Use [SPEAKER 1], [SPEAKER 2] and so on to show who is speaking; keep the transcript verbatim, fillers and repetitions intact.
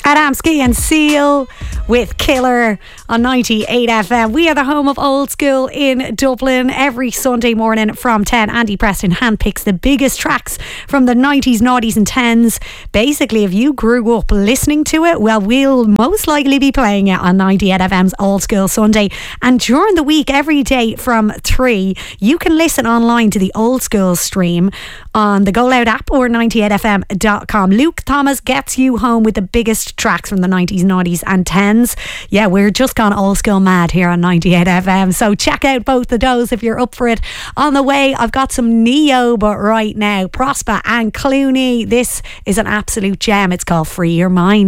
[SPEAKER 1] Adamski and Seal with Killer on ninety-eight F M. We are the home of old school in Dublin. Every Sunday morning from ten, Andy Preston handpicks the biggest tracks from the nineties, noughties and tens. Basically, if you grew up listening to it, well, we'll most likely be playing it on ninety-eight F M's Old School Sunday. And during the week, every day from three, you can listen online to the Old School stream on the Go Loud app or ninety-eight F M dot com. Luke Thomas gets you home with the biggest tracks from the nineties, noughties and tens. Yeah, we're just gone old school mad here on ninety-eight F M. So check out both of those if you're up for it. On the way, I've got some Neo, but right now, Prosper and Clooney. This is an absolute gem. It's called Free Your Mind.